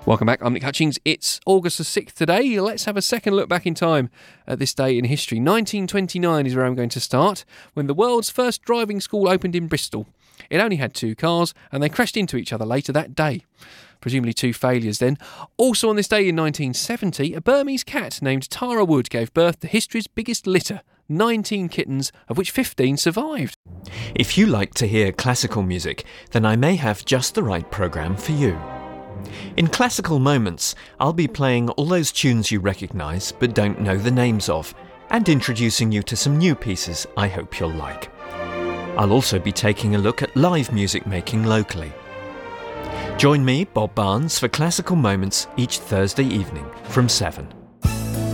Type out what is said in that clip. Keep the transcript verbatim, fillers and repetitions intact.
Welcome back, I'm Nick Hutchings. It's August the sixth today. Let's have a second look back in time at this day in history. nineteen twenty-nine is where I'm going to start, when the world's first driving school opened in Bristol. It only had two cars, and they crashed into each other later that day. Presumably two failures then. Also on this day in nineteen seventy, a Burmese cat named Tara Wood gave birth to history's biggest litter, nineteen kittens, of which fifteen survived. If you like to hear classical music, then I may have just the right programme for you. In Classical Moments, I'll be playing all those tunes you recognise but don't know the names of, and introducing you to some new pieces I hope you'll like. I'll also be taking a look at live music making locally. Join me, Bob Barnes, for Classical Moments each Thursday evening from seven.